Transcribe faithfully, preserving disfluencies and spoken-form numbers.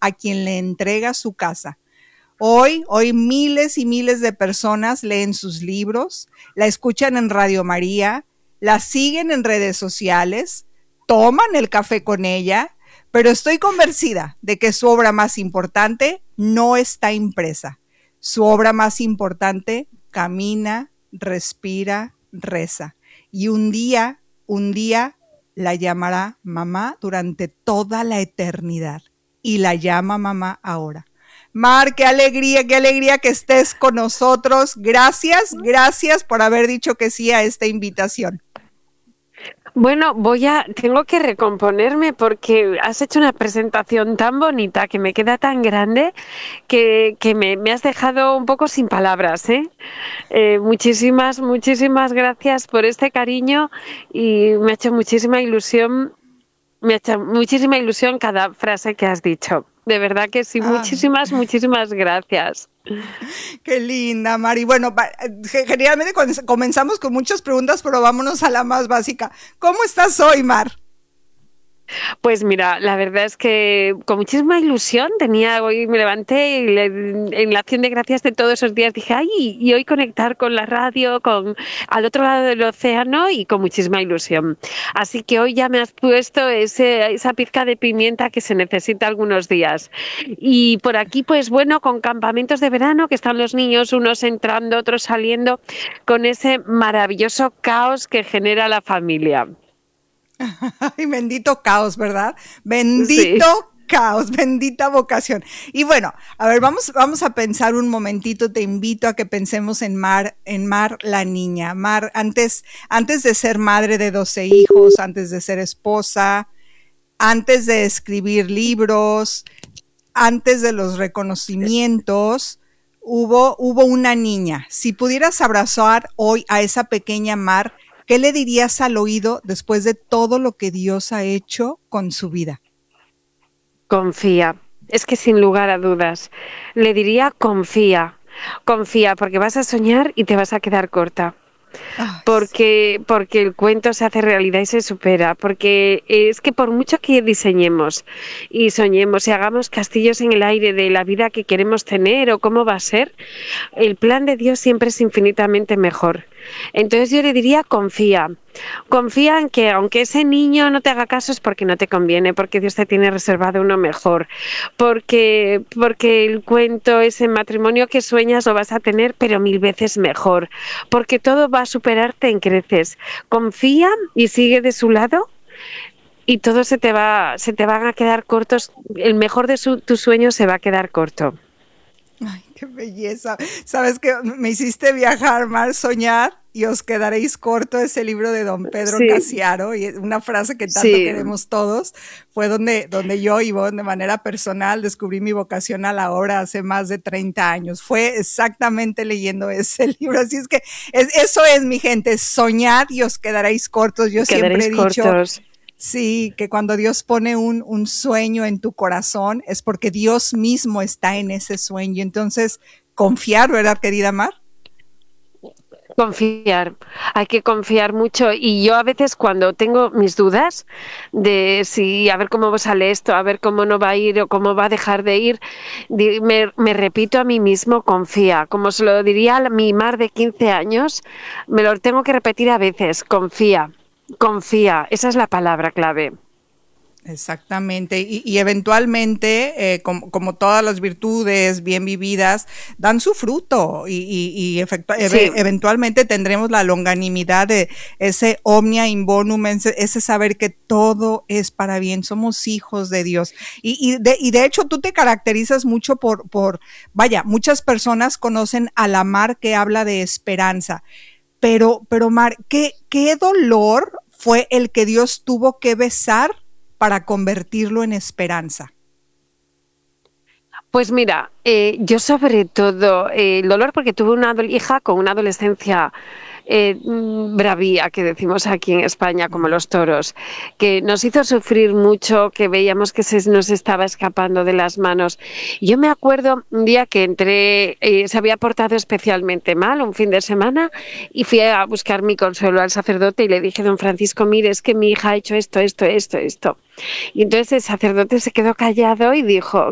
a quien le entrega su casa. Hoy, hoy miles y miles de personas leen sus libros, la escuchan en Radio María, la siguen en redes sociales, toman el café con ella, pero estoy convencida de que su obra más importante no está impresa. Su obra más importante camina, respira, reza. Y un día, un día la llamará mamá durante toda la eternidad. Y la llama mamá ahora. Mar, qué alegría, qué alegría que estés con nosotros. Gracias, gracias por haber dicho que sí a esta invitación. Bueno, voy a, tengo que recomponerme porque has hecho una presentación tan bonita que me queda tan grande que, que me, me has dejado un poco sin palabras, ¿eh? Eh, muchísimas, muchísimas gracias por este cariño y me ha hecho muchísima ilusión, me ha hecho muchísima ilusión cada frase que has dicho. De verdad que sí, Ah. muchísimas, muchísimas gracias. Qué linda, Mari. Bueno, generalmente comenzamos con muchas preguntas, pero vámonos a la más básica. ¿Cómo estás hoy, Mar? Pues mira, la verdad es que con muchísima ilusión tenía, hoy me levanté y le, en la acción de gracias de todos esos días dije, ay, y hoy conectar con la radio, con al otro lado del océano y con muchísima ilusión. Así que hoy ya me has puesto ese, esa pizca de pimienta que se necesita algunos días. Y por aquí, pues bueno, con campamentos de verano, que están los niños, unos entrando, otros saliendo, con ese maravilloso caos que genera la familia. Ay, bendito caos, ¿verdad? Bendito sí. Caos, bendita vocación. Y bueno, a ver, vamos, vamos a pensar un momentito, te invito a que pensemos en Mar, en Mar la niña. Mar, antes, antes de ser madre de doce hijos, antes de ser esposa, antes de escribir libros, antes de los reconocimientos, hubo, hubo una niña. Si pudieras abrazar hoy a esa pequeña Mar, ¿qué le dirías al oído después de todo lo que Dios ha hecho con su vida? Confía. Es que sin lugar a dudas. Le diría confía. Confía, porque vas a soñar y te vas a quedar corta. Porque, porque el cuento se hace realidad y se supera, porque es que por mucho que diseñemos y soñemos y hagamos castillos en el aire de la vida que queremos tener o cómo va a ser, el plan de Dios siempre es infinitamente mejor. Entonces yo le diría confía, confía en que aunque ese niño no te haga caso es porque no te conviene, porque Dios te tiene reservado uno mejor, porque, porque el cuento, ese matrimonio que sueñas lo vas a tener pero mil veces mejor, porque todo va a superarte en creces. Confía y sigue de su lado y todo se te va, se te van a quedar cortos, el mejor de su, tus sueños se va a quedar corto. Ay, qué belleza. Sabes que me hiciste viajar, Mar, soñar y os quedaréis corto, ese libro de don Pedro sí. Casiaro, y una frase que tanto sí. queremos todos, fue donde, donde yo, Ivonne, de manera personal, descubrí mi vocación a la obra hace más de treinta años. Fue exactamente leyendo ese libro. Así es que es, eso es, mi gente, soñad y os quedaréis cortos. Yo quedaréis siempre he dicho... cortos. Sí, que cuando Dios pone un, un sueño en tu corazón es porque Dios mismo está en ese sueño. Entonces, confiar, ¿verdad, querida Mar? Confiar, hay que confiar mucho y yo a veces cuando tengo mis dudas de si a ver cómo sale esto, a ver cómo no va a ir o cómo va a dejar de ir, me, me repito a mí mismo, confía, como se lo diría a mi Mar de quince años, me lo tengo que repetir a veces, confía. Confía, esa es la palabra clave. Exactamente, y, y eventualmente, eh, como, como todas las virtudes bien vividas, dan su fruto y, y, y efectu- sí. e- eventualmente tendremos la longanimidad de ese omnia in bonum, ese, ese saber que todo es para bien, somos hijos de Dios. Y, y, de, y de hecho tú te caracterizas mucho por, por, vaya, muchas personas conocen a la Mar que habla de esperanza, pero, pero Mar, ¿qué, qué dolor fue el que Dios tuvo que besar para convertirlo en esperanza? Pues mira, eh, yo sobre todo eh, el dolor porque tuve una hija con una adolescencia eh, bravía, que decimos aquí en España, como los toros, que nos hizo sufrir mucho, que veíamos que se nos estaba escapando de las manos. Yo me acuerdo un día que entré, eh, se había portado especialmente mal, un fin de semana, y fui a buscar mi consuelo al sacerdote y le dije, don Francisco, mire, es que mi hija ha hecho esto, esto, esto, esto. Y entonces el sacerdote se quedó callado y dijo,